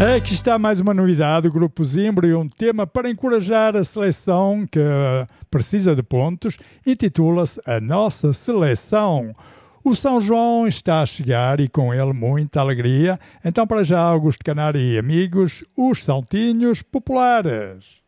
Aqui está mais uma novidade do Grupo Zimbro e um tema para encorajar a seleção que precisa de pontos. Intitula-se A Nossa Seleção. O São João está a chegar e com ele muita alegria. Então, para já, Augusto Canário e amigos, os saltinhos populares.